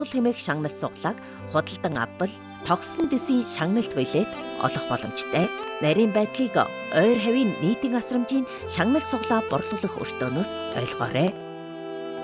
хэмээх шагналт сугалааг худалдан авбал тогсон дэсийн шагналт билет олох боломжтой. Нарийн байдлыг ойр хавийн нийтийн асрамжийн шагналт сугалаа борлуулах өртөөнөөс ойлгоорой.